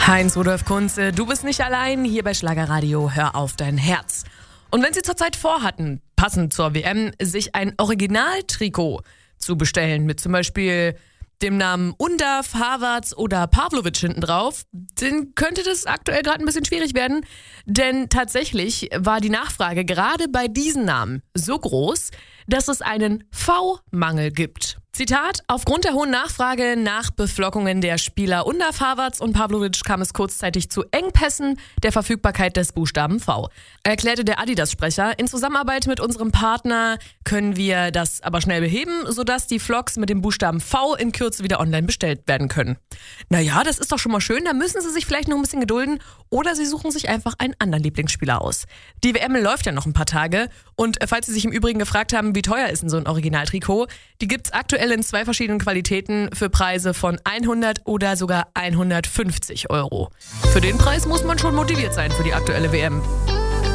Heinz Rudolf Kunze, du bist nicht allein hier bei Schlagerradio, hör auf dein Herz. Und wenn Sie zurzeit vorhatten, passend zur WM, sich ein Originaltrikot zu bestellen, mit zum Beispiel dem Namen Undav, Havertz oder Pavlovic hinten drauf, dann könnte das aktuell gerade ein bisschen schwierig werden, denn tatsächlich war die Nachfrage gerade bei diesen Namen so groß, dass es einen V-Mangel gibt. Zitat: Aufgrund der hohen Nachfrage nach Beflockungen der Spieler Undav, Havertz und Pavlovic kam es kurzzeitig zu Engpässen der Verfügbarkeit des Buchstaben V, erklärte der Adidas-Sprecher. In Zusammenarbeit mit unserem Partner können wir das aber schnell beheben, sodass die Vlogs mit dem Buchstaben V in Kürze wieder online bestellt werden können. Naja, das ist doch schon mal schön, da müssen Sie sich vielleicht noch ein bisschen gedulden oder Sie suchen sich einfach einen anderen Lieblingsspieler aus. Die WM läuft ja noch ein paar Tage und falls Sie sich im Übrigen gefragt haben, wie teuer ist denn so ein Originaltrikot, die gibt's aktuell in 2 verschiedenen Qualitäten für Preise von 100 oder sogar 150 Euro. Für den Preis muss man schon motiviert sein für die aktuelle WM.